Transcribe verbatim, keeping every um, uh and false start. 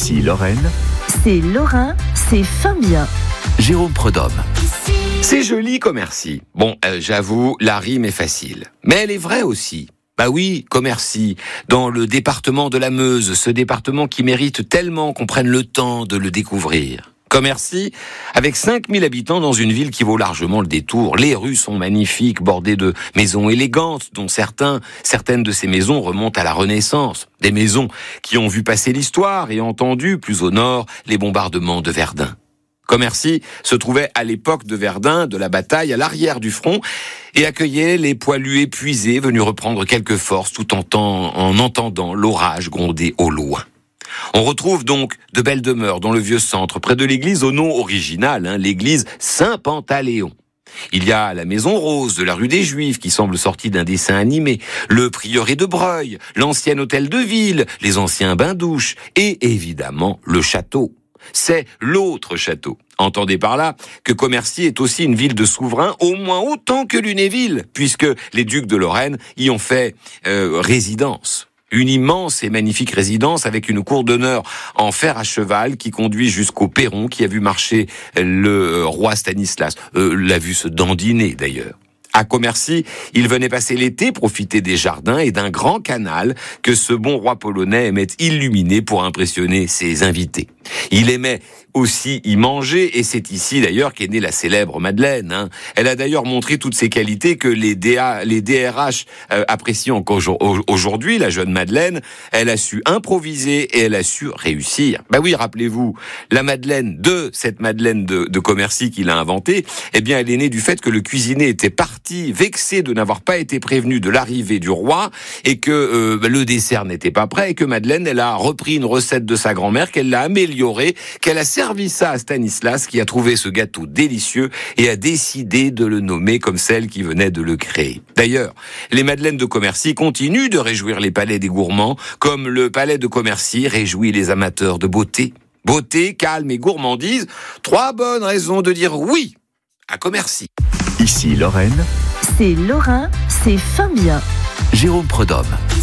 Ici Lorraine, C'est Lorrain, c'est fin bien. Jérôme Prudhomme. C'est joli, Commercy. Bon, euh, j'avoue, la rime est facile. Mais elle est vraie aussi. Bah oui, Commercy, dans le département de la Meuse, ce département qui mérite tellement qu'on prenne le temps de le découvrir. Commercy, avec cinq mille habitants dans une ville qui vaut largement le détour. Les rues sont magnifiques, bordées de maisons élégantes, dont certains, certaines de ces maisons remontent à la Renaissance. Des maisons qui ont vu passer l'histoire et entendu, plus au nord, les bombardements de Verdun. Commercy se trouvait à l'époque de Verdun, de la bataille, à l'arrière du front, et accueillait les poilus épuisés venus reprendre quelques forces tout en, temps, en entendant l'orage gronder au loin. On retrouve donc de belles demeures dans le vieux centre, près de l'église au nom original, hein, l'église Saint-Pantaléon. Il y a la maison rose de la rue des Juifs qui semble sortie d'un dessin animé, le prieuré de Breuil, l'ancien hôtel de ville, les anciens bains-douches et évidemment le château. C'est l'autre château. Entendez par là que Commercy est aussi une ville de souverains au moins autant que Lunéville, puisque les ducs de Lorraine y ont fait euh, résidence. Une immense et magnifique résidence avec une cour d'honneur en fer à cheval qui conduit jusqu'au perron qui a vu marcher le roi Stanislas. Euh, l'a vu se dandiner d'ailleurs. À Commercy, il venait passer l'été, profiter des jardins et d'un grand canal que ce bon roi polonais aimait illuminer pour impressionner ses invités. Il aimait aussi y manger, et c'est ici d'ailleurs qu'est née la célèbre Madeleine. Hein. Elle a d'ailleurs montré toutes ses qualités que les, D A, les D R H euh, apprécient encore aujourd'hui. La jeune Madeleine, elle a su improviser et elle a su réussir. Bah oui, rappelez-vous, la Madeleine de cette Madeleine de, de Commercy qu'il a inventée, eh bien elle est née du fait que le cuisinier était parti vexé de n'avoir pas été prévenu de l'arrivée du roi et que euh, le dessert n'était pas prêt et que Madeleine, elle a repris une recette de sa grand-mère, qu'elle l'a améliorée, qu'elle a servi ça à Stanislas qui a trouvé ce gâteau délicieux et a décidé de le nommer comme celle qui venait de le créer. D'ailleurs, les Madeleines de Commercy continuent de réjouir les palais des gourmands comme le palais de Commercy réjouit les amateurs de beauté. Beauté, calme et gourmandise, trois bonnes raisons de dire oui à Commercy. Ici Lorraine, C'est Lorrain, c'est fin bien. Jérôme Prudhomme.